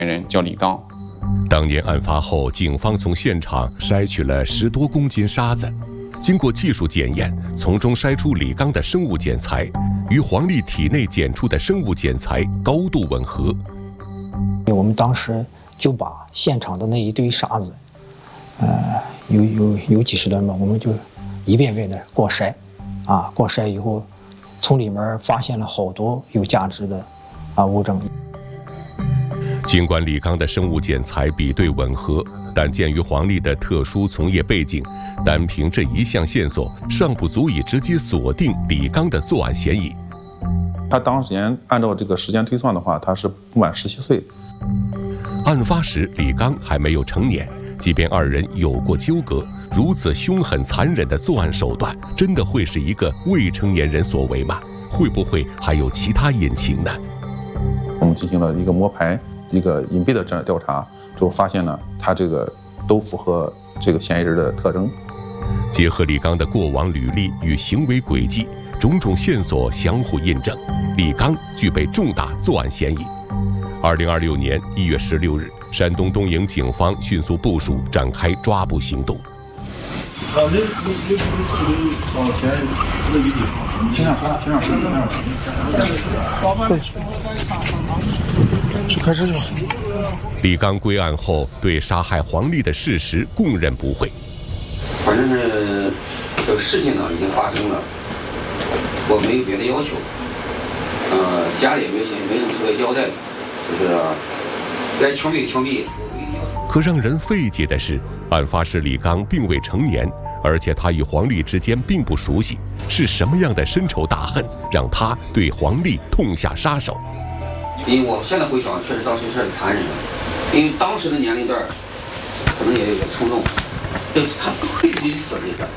人叫李刚。 当年案发后，警方从现场筛取了10多公斤沙子，经过技术检验，从中筛出李刚的生物检材，与黄丽体内检出的生物检材高度吻合。 我们当时就把现场的那一堆沙子，有几十吨吧，我们就一遍遍的过筛，过筛以后，从里面发现了好多有价值的物证。 尽管李刚的生物检材比对吻合，但鉴于黄丽的特殊从业背景，单凭这一项线索尚不足以直接锁定李刚的作案嫌疑。 他当年按照这个时间推算的话，他是不满17岁。 案发时，李刚还没有成年，即便二人有过纠葛，如此凶狠残忍的作案手段，真的会是一个未成年人所为吗？会不会还有其他隐情呢？ 我们进行了一个摸排、一个隐蔽的这样调查之后，发现呢，他这个都符合这个嫌疑人的特征。 结合李刚的过往履历与行为轨迹，种种线索相互印证，李刚具备重大作案嫌疑。2026年1月16日，山东东营警方迅速部署，展开抓捕行动。 去开车去吧。 李刚归案后，对杀害黄丽的事实供认不讳。 反正是这个事情呢已经发生了，我没有别的要求，家里也没什么特别交代的，就是该枪毙枪毙。 可让人费解的是，案发时李刚并未成年，而且他与黄丽之间并不熟悉，是什么样的深仇大恨让他对黄丽痛下杀手？ 因为我现在回想，确实当时是残忍的，因为当时的年龄段可能也有点冲动，对他不会去死这个。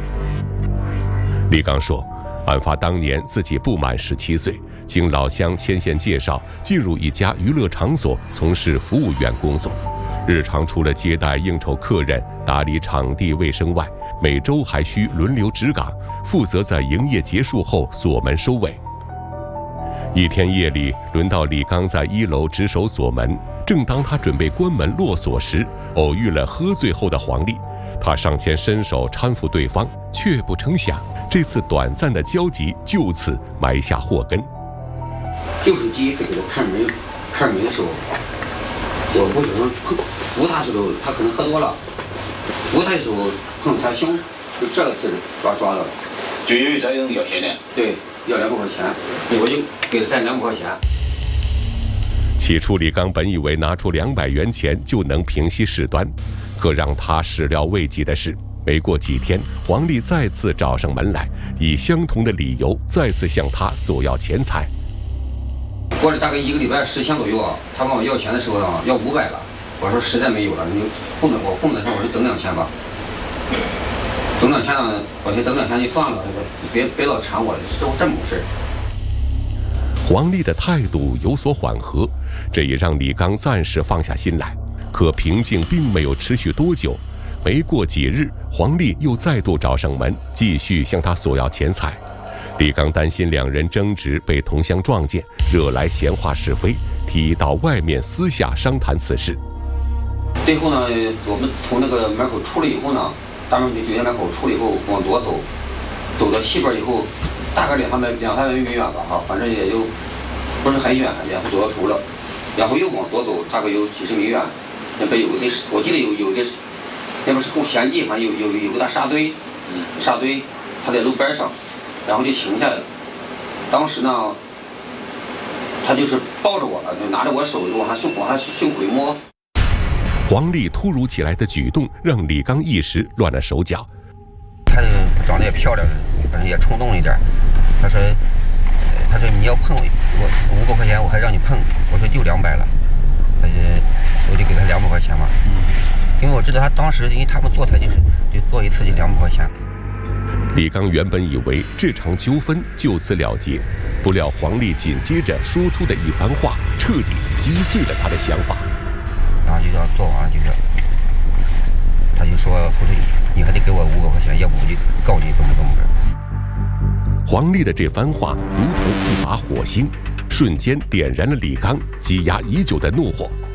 李刚说，案发当年自己不满17岁，经老乡牵线介绍，进入一家娱乐场所从事服务员工作。日常除了接待应酬客人、打理场地卫生外，每周还需轮流值岗，负责在营业结束后锁门收尾。一天夜里，轮到李刚在1楼值守锁门。正当他准备关门落锁时，偶遇了喝醉后的黄丽。他上前伸手搀扶对方，却不成想，这次短暂的交集就此埋下祸根。 就是第一次给他开门的时候，我不准扶他的时候，他可能喝多了，扶他的时候碰他胸，就这次抓到了， 就因为这样要钱的。 对，要200块钱，我就给他占200块钱。 起初，李刚本以为拿出200元钱就能平息事端，可让他始料未及的是，没过几天，黄丽再次找上门来，以相同的理由再次向他索要钱财。 过了大概1个礼拜10天左右他问我要钱的时候要500了，我说实在没有了，你不能上，我就等2天吧。等2天呢，我就等2天就算了，别老缠我了，这么回事。 黄丽的态度有所缓和，这也让李刚暂时放下心来。可平静并没有持续多久，没过几日，黄丽又再度找上门，继续向他索要钱财。李刚担心两人争执被同乡撞见，惹来闲话是非，提议到外面私下商谈此事。 最后呢，我们从那个门口出来以后呢，大门酒店门口出来以后往左走，走到西边以后，大概两三百米远吧，反正也就不是很远，然后走到头了，然后又往左走，大概有几十米远，那边有个我记得有个那边是够闲地，反正有个大沙堆，他在路边上，然后就停下来了。当时呢，他就是抱着我了，就拿着我手往他胸口里摸。 黄丽突如其来的举动让李刚一时乱了手脚。 她长得也漂亮，反正也冲动一点。他说你要碰我500块钱，我还让你碰。我说就200了，我就给他200块钱嘛。因为我知道他当时因为他们坐台就坐一次就200块钱。 李刚原本以为这场纠纷就此了结，不料黄丽紧接着说出的一番话彻底击碎了他的想法。 然后就这样做完了，他就说后头你还得给我500块钱，要不我就告你怎么。 黄丽的这番话如同一把火星，瞬间点燃了李刚积压已久的怒火。